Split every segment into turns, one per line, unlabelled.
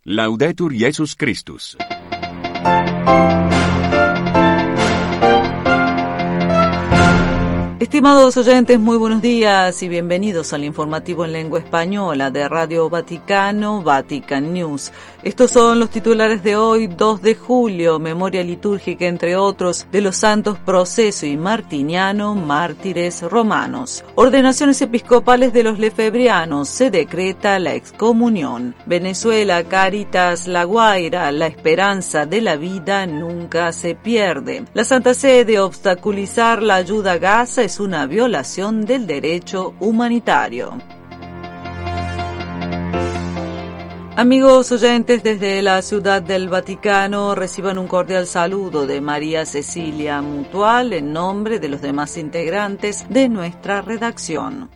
Laudetur Jesus Christus.
Estimados oyentes, muy buenos días y bienvenidos al informativo en lengua española de Radio Vaticano, Vatican News. Estos son los titulares de hoy, 2 de julio, memoria litúrgica, entre otros, de los santos Proceso y Martiniano, mártires romanos. Ordenaciones episcopales de los lefebrianos, se decreta la excomunión. Venezuela, Cáritas, La Guaira, la esperanza de la vida nunca se pierde. La Santa Sede, obstaculizar la ayuda a Gaza es una violación del derecho humanitario. Amigos oyentes, desde la Ciudad del Vaticano reciban un cordial saludo de María Cecilia Mutual en nombre de los demás integrantes de nuestra redacción.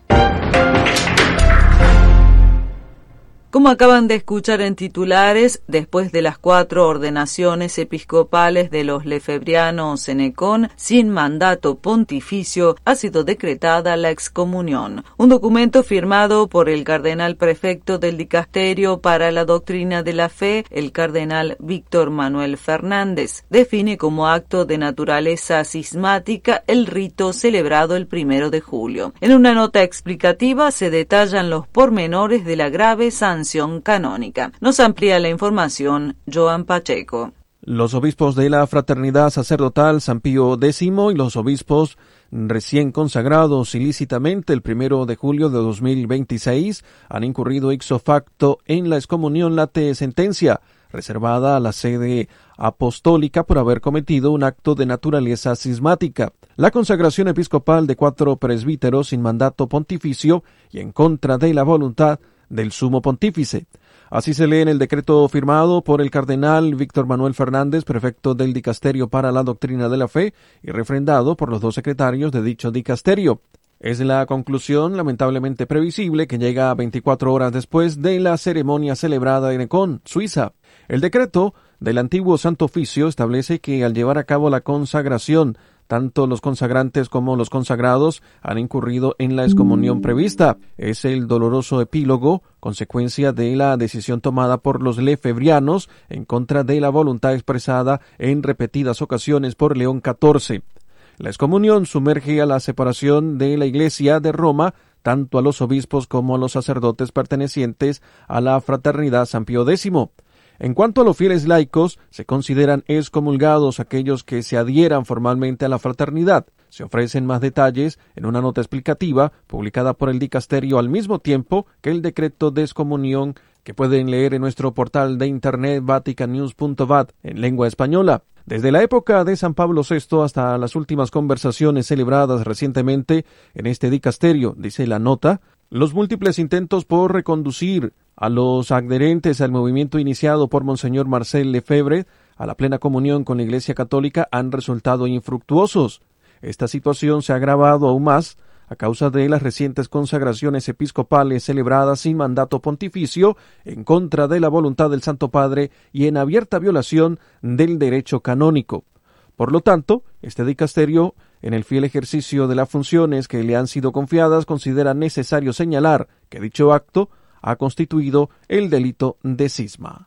Como acaban de escuchar en titulares, después de las 4 ordenaciones episcopales de los lefebrianos en Ecón, sin mandato pontificio, ha sido decretada la excomunión. Un documento firmado por el cardenal prefecto del Dicasterio para la Doctrina de la Fe, el cardenal Víctor Manuel Fernández, define como acto de naturaleza cismática el rito celebrado el 1 de julio. En una nota explicativa se detallan los pormenores de la grave sanción canónica. Nos amplía la información Joan Pacheco.
Los obispos de la Fraternidad Sacerdotal San Pío X y los obispos recién consagrados ilícitamente el 1 de julio de 2026 han incurrido ipso facto en la excomunión late sentencia, reservada a la sede apostólica por haber cometido un acto de naturaleza cismática. La consagración episcopal de 4 presbíteros sin mandato pontificio y en contra de la voluntad del sumo pontífice. Así se lee en el decreto firmado por el cardenal Víctor Manuel Fernández, prefecto del Dicasterio para la Doctrina de la Fe, y refrendado por los 2 secretarios de dicho dicasterio. Es la conclusión lamentablemente previsible que llega 24 horas después de la ceremonia celebrada en Ecón, Suiza. El decreto del antiguo Santo Oficio establece que al llevar a cabo la consagración, tanto los consagrantes como los consagrados han incurrido en la excomunión prevista. Es el doloroso epílogo, consecuencia de la decisión tomada por los lefebrianos en contra de la voluntad expresada en repetidas ocasiones por León XIV. La excomunión sumerge a la separación de la Iglesia de Roma, tanto a los obispos como a los sacerdotes pertenecientes a la Fraternidad San Pío X. En cuanto a los fieles laicos, se consideran excomulgados aquellos que se adhieran formalmente a la fraternidad. Se ofrecen más detalles en una nota explicativa publicada por el Dicasterio al mismo tiempo que el decreto de excomunión que pueden leer en nuestro portal de internet vaticannews.vat en lengua española. Desde la época de San Pablo VI hasta las últimas conversaciones celebradas recientemente en este dicasterio, dice la nota, los múltiples intentos por reconducir a los adherentes al movimiento iniciado por Monseñor Marcel Lefebvre a la plena comunión con la Iglesia Católica han resultado infructuosos. Esta situación se ha agravado aún más a causa de las recientes consagraciones episcopales celebradas sin mandato pontificio en contra de la voluntad del Santo Padre y en abierta violación del derecho canónico. Por lo tanto, este dicasterio, en el fiel ejercicio de las funciones que le han sido confiadas, considera necesario señalar que dicho acto ha constituido el delito de cisma.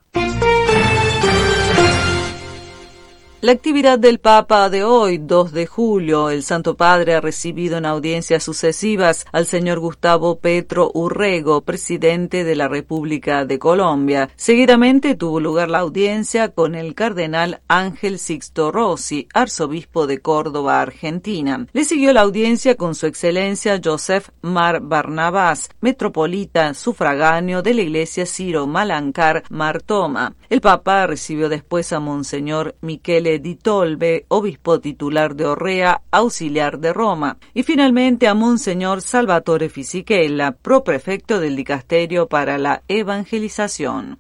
La actividad del Papa de hoy, 2 de julio, el Santo Padre ha recibido en audiencias sucesivas al señor Gustavo Petro Urrego, presidente de la República de Colombia. Seguidamente tuvo lugar la audiencia con el cardenal Ángel Sixto Rossi, arzobispo de Córdoba, Argentina. Le siguió la audiencia con su excelencia Joseph Mar Barnabás, metropolita sufragáneo de la iglesia Ciro Malancár Martoma. El Papa recibió después a Monseñor Michele Di Tolbe, obispo titular de Orrea, auxiliar de Roma, y finalmente a Monseñor Salvatore Fisichella, proprefecto del Dicasterio para la Evangelización.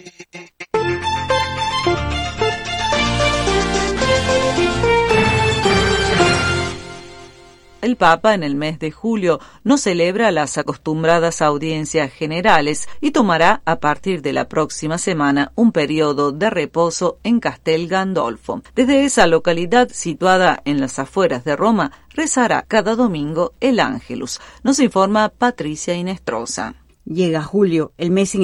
El Papa en el mes de julio no celebra las acostumbradas audiencias generales y tomará a partir de la próxima semana un periodo de reposo en Castel Gandolfo. Desde esa localidad situada en las afueras de Roma, rezará cada domingo el Ángelus. Nos informa Patricia Inestrosa.
Llega julio, el mes en